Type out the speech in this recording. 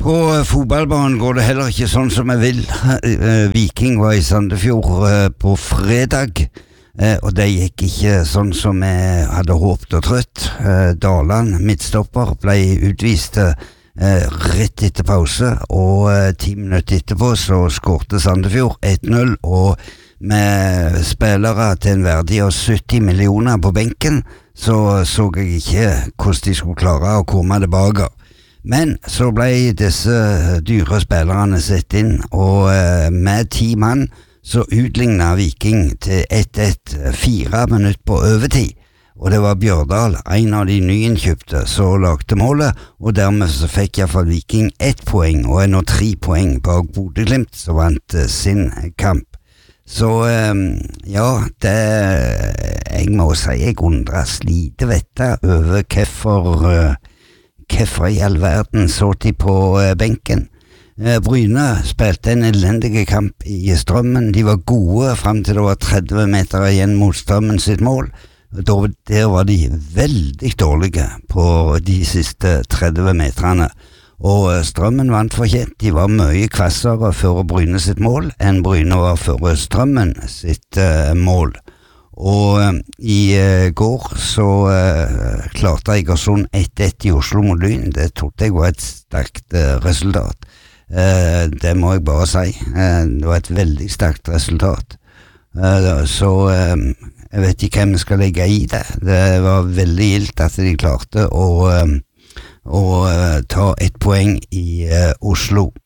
På fotballbanen går det heller ikke sånn som jeg vil. Viking var i Sandefjord på fredag, og det gikk ikke sånn som jeg hadde håpet og trøtt. Daland, midtstopper, ble utvist rett etter pause, og 10 minutter etterpå så skårte Sandefjord 1-0, og med spillere til en verdi av 70 millioner på benken, så jeg ikke hvordan de skulle klare å komme tilbake. Men så ble disse dyre spillerne sett inn, og med 10 mann så utlignet Viking til 1-1 4 minutter på overtid. Og det var Bjørdal, en av de nyinnkjøpte, som lagde målet, og dermed så fikk jeg for Viking 1 poeng, og nå 3 poeng bak Bodø/Glimt, som vant sin kamp. Så ja, jeg må si jeg undres lite vette over hvorfor i all verden så de på benken. Bryne spilte en elendig kamp i Strømmen. De var gode frem til det var 30 meter igjen mot Strømmen sitt mål. Der var de veldig dårlige på de siste 30 meterne. Og Strømmen vant fortjent. De var mye kvassere før Bryne sitt mål enn Bryne var før Strømmen sitt mål. Og i går så klarte Egersund 1-1 i Oslo mot Lyn. Det trodde jeg var et sterkt resultat. Det må jeg bare si. Det var et veldig sterkt resultat. Så jeg vet ikke hvem jeg skal legge i det. Det var veldig gildt at de klarte å ta 1 poeng i Oslo.